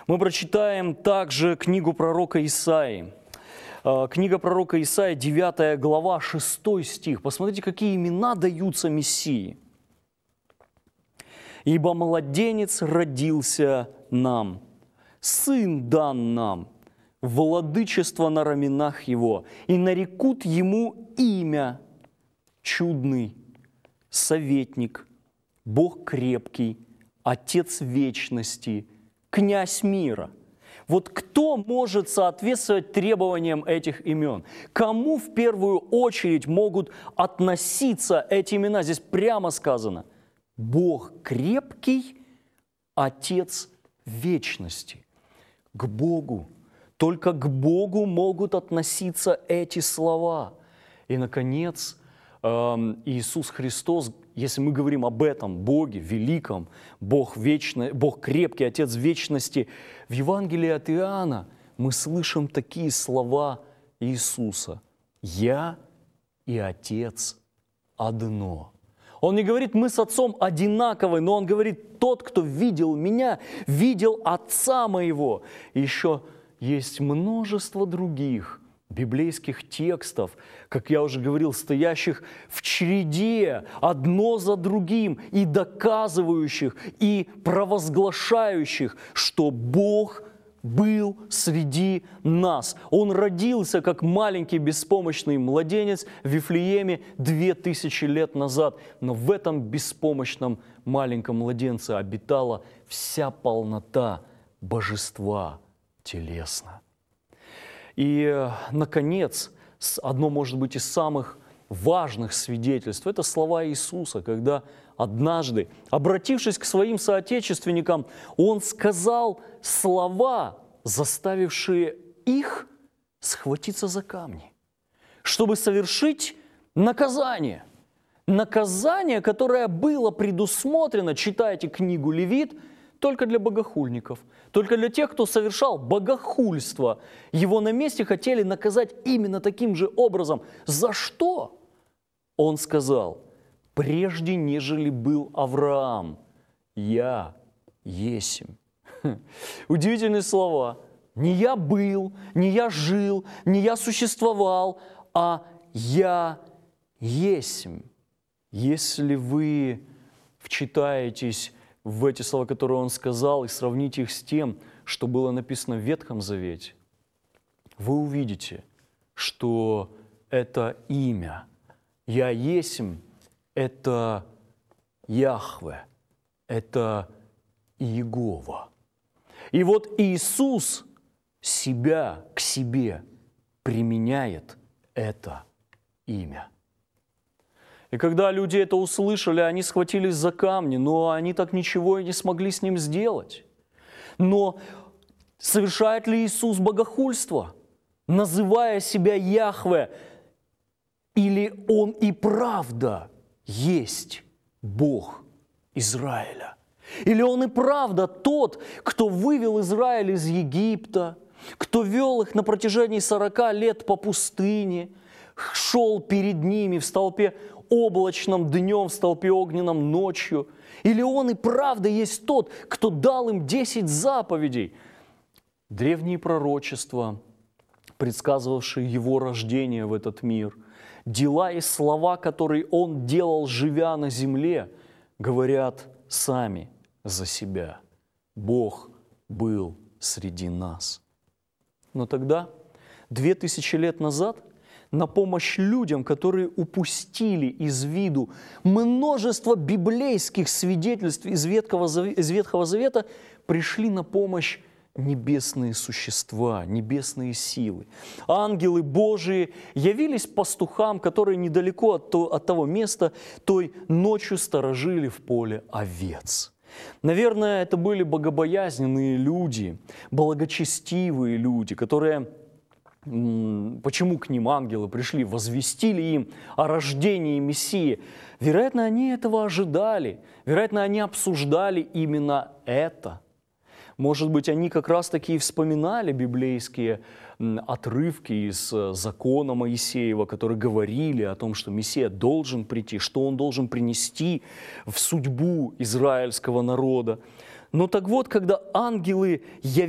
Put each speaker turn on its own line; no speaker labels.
Мы прочитаем также книгу пророка Исаии. Книга пророка Исаии, 9 глава, 6 стих. Посмотрите, какие имена даются Мессии. «Ибо младенец родился нам, сын дан нам, владычество на раменах его, и нарекут ему имя чудный, советник, Бог крепкий, Отец вечности, князь мира». Вот кто может соответствовать требованиям этих имен? Кому в первую очередь могут относиться эти имена? Здесь прямо сказано: Бог крепкий, Отец вечности. К Богу, только к Богу могут относиться эти слова. И, наконец, Иисус Христос, если мы говорим об этом Боге великом, Бог вечный, Бог крепкий, Отец вечности, в Евангелии от Иоанна мы слышим такие слова Иисуса: «Я и Отец одно». Он не говорит: мы с Отцом одинаковы, но Он говорит: тот, кто видел Меня, видел Отца Моего. И еще есть множество других библейских текстов, как я уже говорил, стоящих в череде, одно за другим, и доказывающих, и провозглашающих, что Бог был среди нас. Он родился как маленький беспомощный младенец в Вифлееме 2000 лет назад, но в этом беспомощном маленьком младенце обитала вся полнота божества телесно. И, наконец, одно, может быть, из самых важных свидетельств – это слова Иисуса, когда однажды, обратившись к своим соотечественникам, Он сказал слова, заставившие их схватиться за камни, чтобы совершить наказание. Наказание, которое было предусмотрено, читайте книгу Левит, только для богохульников, только для тех, кто совершал богохульство. Его на месте хотели наказать именно таким же образом. За что? Он сказал: прежде нежели был Авраам, я есмь. Удивительные слова. Не я был, не я жил, не я существовал, а я есмь. Если вы вчитаетесь в эти слова, которые Он сказал, и сравните их с тем, что было написано в Ветхом Завете, вы увидите, что это имя «Я есмь» – это Яхве, это Иегова. И вот Иисус себя к себе применяет это имя. И когда люди это услышали, они схватились за камни, но они так ничего и не смогли с ним сделать. Но совершает ли Иисус богохульство, называя себя Яхве, или Он и правда есть Бог Израиля? Или Он и правда тот, кто вывел Израиль из Египта, кто вел их на протяжении 40 лет по пустыне, шел перед ними в столпе облачном днем, в столпе огненном ночью? Или Он и правда есть тот, кто дал им 10 заповедей? Древние пророчества, предсказывавшие Его рождение в этот мир, дела и слова, которые Он делал, живя на земле, говорят сами за себя. Бог был среди нас. Но тогда, 2000 лет назад, на помощь людям, которые упустили из виду множество библейских свидетельств из Ветхого Завета, пришли на помощь небесные существа, небесные силы. Ангелы Божии явились пастухам, которые недалеко от того места той ночью сторожили в поле овец. Наверное, это были богобоязненные люди, благочестивые люди, которые... Почему к ним ангелы пришли, возвестили им о рождении Мессии? Вероятно, они этого ожидали. Вероятно, они обсуждали именно это. Может быть, они как раз-таки и вспоминали библейские отрывки из закона Моисеева, которые говорили о том, что Мессия должен прийти, что Он должен принести в судьбу израильского народа. Но так вот, когда ангелы явились,